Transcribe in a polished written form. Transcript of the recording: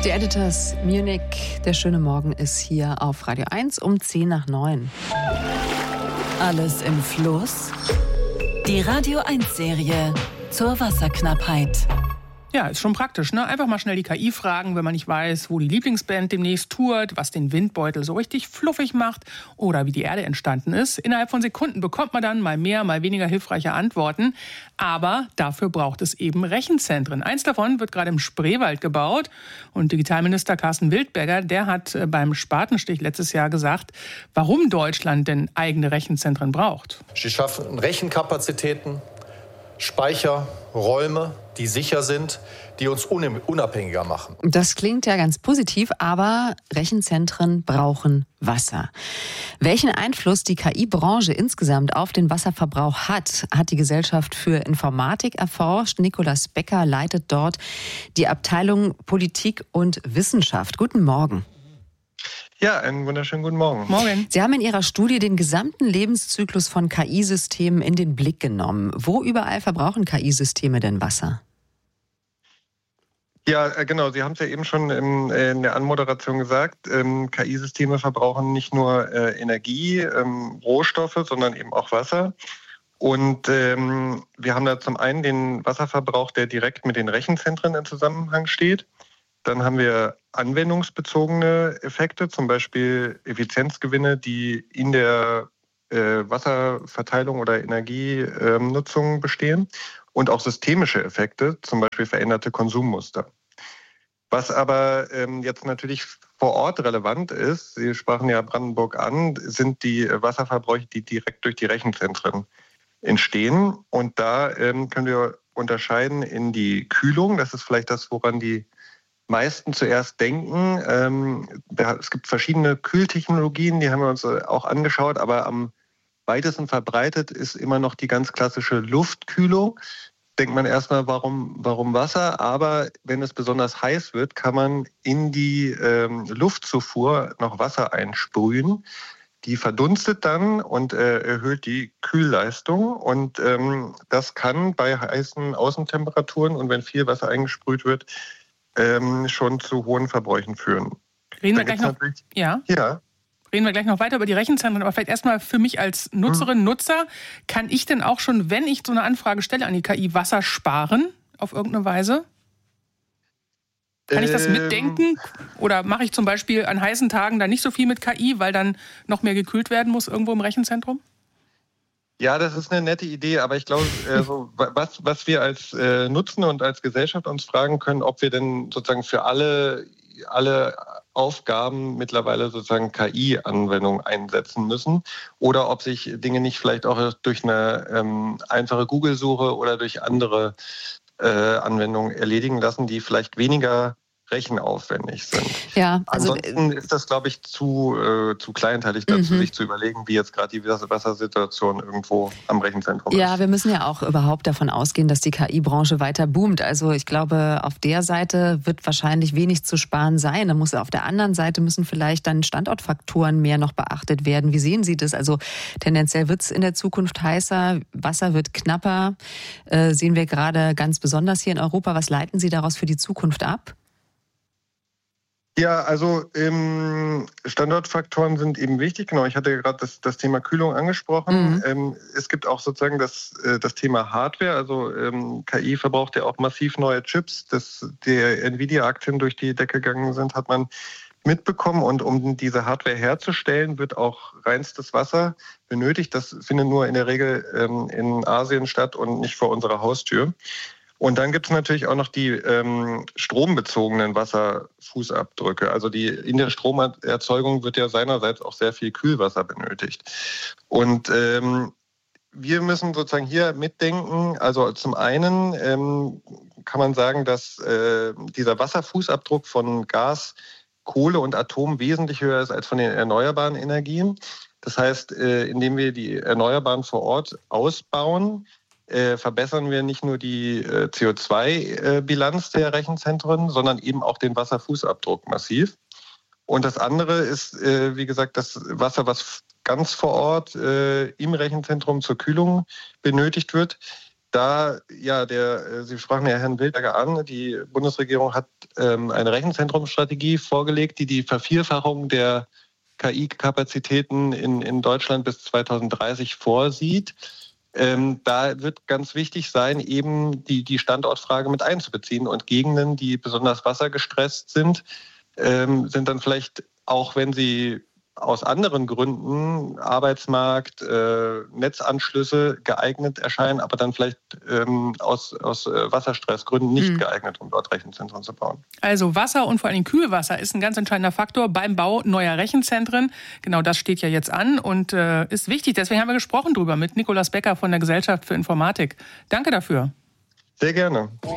Die Editors Munich, der schöne Morgen ist hier auf Radio 1 um 10:10. Alles im Fluss? Die Radio 1-Serie zur Wasserknappheit. Ja, ist schon praktisch, ne? Einfach mal schnell die KI fragen, wenn man nicht weiß, wo die Lieblingsband demnächst tourt, was den Windbeutel so richtig fluffig macht oder wie die Erde entstanden ist. Innerhalb von Sekunden bekommt man dann mal mehr, mal weniger hilfreiche Antworten. Aber dafür braucht es eben Rechenzentren. Eins davon wird gerade im Spreewald gebaut. Und Digitalminister Carsten Wildberger, der hat beim Spatenstich letztes Jahr gesagt, warum Deutschland denn eigene Rechenzentren braucht. Sie schaffen Rechenkapazitäten, Speicher, Räume, die sicher sind, die uns unabhängiger machen. Das klingt ja ganz positiv, aber Rechenzentren brauchen Wasser. Welchen Einfluss die KI-Branche insgesamt auf den Wasserverbrauch hat die Gesellschaft für Informatik erforscht. Nikolaus Becker leitet dort die Abteilung Politik und Wissenschaft. Guten Morgen. Ja, einen wunderschönen guten Morgen. Morgen. Sie haben in Ihrer Studie den gesamten Lebenszyklus von KI-Systemen in den Blick genommen. Wo überall verbrauchen KI-Systeme denn Wasser? Ja, genau. Sie haben es ja eben schon in der Anmoderation gesagt. KI-Systeme verbrauchen nicht nur Energie, Rohstoffe, sondern eben auch Wasser. Und wir haben da zum einen den Wasserverbrauch, der direkt mit den Rechenzentren in Zusammenhang steht. Dann haben wir anwendungsbezogene Effekte, zum Beispiel Effizienzgewinne, die in der Wasserverteilung oder Energienutzung bestehen. Und auch systemische Effekte, zum Beispiel veränderte Konsummuster. Was aber jetzt natürlich vor Ort relevant ist, Sie sprachen ja Brandenburg an, sind die Wasserverbräuche, die direkt durch die Rechenzentren entstehen. Und da können wir unterscheiden in die Kühlung. Das ist vielleicht das, woran die meisten zuerst denken. Es gibt verschiedene Kühltechnologien, die haben wir uns auch angeschaut, aber am weitesten verbreitet ist immer noch die ganz klassische Luftkühlung. Denkt man erstmal, warum Wasser? Aber wenn es besonders heiß wird, kann man in die Luftzufuhr noch Wasser einsprühen. Die verdunstet dann und erhöht die Kühlleistung. Und das kann bei heißen Außentemperaturen und wenn viel Wasser eingesprüht wird, schon zu hohen Verbräuchen führen. Reden wir gleich noch. Ja. Reden wir gleich noch weiter über die Rechenzentren, aber vielleicht erstmal für mich als Nutzerin, Nutzer, kann ich denn auch schon, wenn ich so eine Anfrage stelle an die KI, Wasser sparen auf irgendeine Weise? Kann ich das mitdenken? Oder mache ich zum Beispiel an heißen Tagen dann nicht so viel mit KI, weil dann noch mehr gekühlt werden muss irgendwo im Rechenzentrum? Ja, das ist eine nette Idee, aber ich glaube, was wir als Nutzende und als Gesellschaft uns fragen können, ob wir denn sozusagen für alle Aufgaben mittlerweile sozusagen KI-Anwendungen einsetzen müssen oder ob sich Dinge nicht vielleicht auch durch eine einfache Google-Suche oder durch andere Anwendungen erledigen lassen, die vielleicht weniger rechenaufwendig sind. Ja, also ansonsten ist das, glaube ich, zu kleinteilig dazu, sich zu überlegen, wie jetzt gerade die Wassersituation irgendwo am Rechenzentrum ist. Ja, wir müssen ja auch überhaupt davon ausgehen, dass die KI-Branche weiter boomt. Also ich glaube, auf der Seite wird wahrscheinlich wenig zu sparen sein. Da muss auf der anderen Seite müssen vielleicht dann Standortfaktoren mehr noch beachtet werden. Wie sehen Sie das? Also tendenziell wird es in der Zukunft heißer, Wasser wird knapper. Sehen wir gerade ganz besonders hier in Europa. Was leiten Sie daraus für die Zukunft ab? Ja, also Standortfaktoren sind eben wichtig. Genau, ich hatte ja gerade das Thema Kühlung angesprochen. Es gibt auch sozusagen das Thema Hardware. Also KI verbraucht ja auch massiv neue Chips. Der Nvidia-Aktien durch die Decke gegangen sind, hat man mitbekommen. Und um diese Hardware herzustellen, wird auch reinstes Wasser benötigt. Das findet nur in der Regel in Asien statt und nicht vor unserer Haustür. Und dann gibt es natürlich auch noch die strombezogenen Wasserfußabdrücke. Also in der Stromerzeugung wird ja seinerseits auch sehr viel Kühlwasser benötigt. Und wir müssen sozusagen hier mitdenken. Also zum einen kann man sagen, dass dieser Wasserfußabdruck von Gas, Kohle und Atom wesentlich höher ist als von den erneuerbaren Energien. Das heißt, indem wir die Erneuerbaren vor Ort ausbauen, verbessern wir nicht nur die CO2-Bilanz der Rechenzentren, sondern eben auch den Wasserfußabdruck massiv. Und das andere ist, wie gesagt, das Wasser, was ganz vor Ort im Rechenzentrum zur Kühlung benötigt wird. Sie sprachen ja Herrn Wildberger an, die Bundesregierung hat eine Rechenzentrumsstrategie vorgelegt, die Vervierfachung der KI-Kapazitäten in Deutschland bis 2030 vorsieht. Da wird ganz wichtig sein, eben die Standortfrage mit einzubeziehen. Und Gegenden, die besonders wassergestresst sind dann vielleicht, auch wenn sie aus anderen Gründen, Arbeitsmarkt, Netzanschlüsse geeignet erscheinen, aber dann vielleicht aus Wasserstressgründen nicht geeignet, um dort Rechenzentren zu bauen. Also Wasser und vor allem Kühlwasser ist ein ganz entscheidender Faktor beim Bau neuer Rechenzentren. Genau das steht ja jetzt an und ist wichtig. Deswegen haben wir gesprochen drüber mit Nikolaus Becker von der Gesellschaft für Informatik. Danke dafür. Sehr gerne.